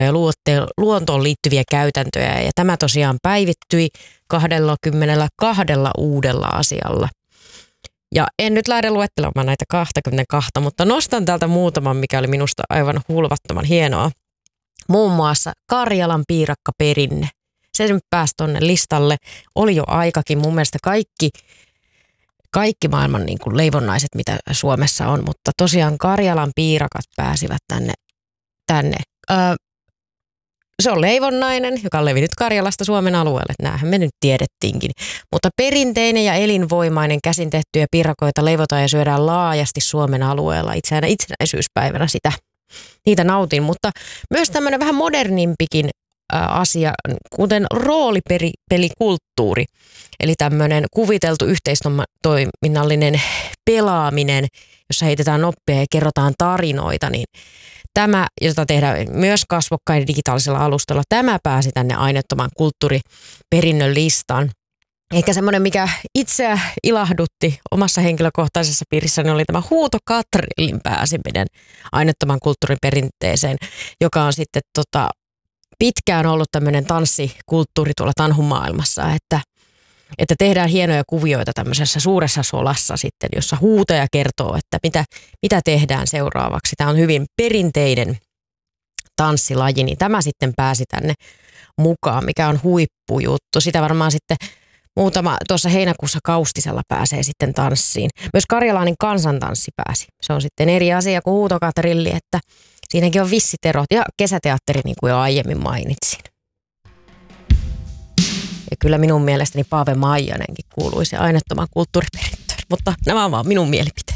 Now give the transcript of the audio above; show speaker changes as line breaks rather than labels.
ja luontoon liittyviä käytäntöjä. Ja tämä tosiaan päivittyi 22 uudella asialla. Ja en nyt lähde luettelemaan näitä 22, mutta nostan täältä muutaman, mikä oli minusta aivan hulvattoman hienoa. Muun muassa Karjalan piirakkaperinne. Se nyt pääsi tuonne listalle. Oli jo aikakin mun mielestä kaikki maailman niin kuin leivonnaiset, mitä Suomessa on, mutta tosiaan Karjalan piirakat pääsivät tänne. Se on leivonnainen, joka on levinnyt Karjalasta Suomen alueelle. Näähän me nyt tiedettiinkin. Mutta perinteinen ja elinvoimainen käsin tehtyjä piirakoita leivotaan ja syödään laajasti Suomen alueella. Itsenäisyyspäivänä niitä nautin, mutta myös tämmöinen vähän modernimpikin asia, kuten roolipelikulttuuri. Eli tämmöinen kuviteltu yhteistoiminnallinen pelaaminen, jossa heitetään noppia ja kerrotaan tarinoita, niin tämä, jota tehdään myös kasvokkain digitaalisella alustalla, tämä pääsi tänne aineettoman kulttuuriperinnön listaan. Ehkä semmoinen, mikä itseä ilahdutti omassa henkilökohtaisessa piirissäni, oli tämä huutokatrillin pääseminen aineettoman kulttuuriperinteeseen, joka on sitten pitkään ollut tämmöinen tanssikulttuuri tuolla tanhumaailmassa, että tehdään hienoja kuvioita tämmöisessä suuressa solassa sitten, jossa huutaja kertoo, että mitä tehdään seuraavaksi. Tämä on hyvin perinteinen tanssilaji, niin tämä sitten pääsi tänne mukaan, mikä on huippujuttu. Sitä varmaan sitten muutama tuossa heinäkuussa Kaustisella pääsee sitten tanssiin. Myös karjalainen kansantanssi pääsi. Se on sitten eri asia kuin huutokaterilli, että siinäkin on vissit erot ja kesäteatteri, niin kuin jo aiemmin mainitsin. Ja kyllä minun mielestäni Paave Maijanenkin kuuluisi aineettoman kulttuuriperintöön, mutta nämä on vaan minun mielipiteeni.